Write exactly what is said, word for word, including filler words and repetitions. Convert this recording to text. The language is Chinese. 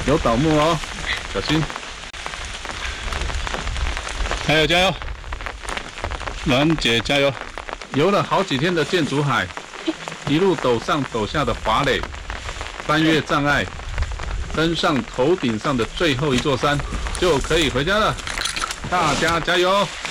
有倒木哦，小心！ 加油加油！兰姐加油！ 游了好几天的建筑海，一路陡上陡下的滑垒，翻越障碍，登上头顶上的最后一座山，就可以回家了。大家加油！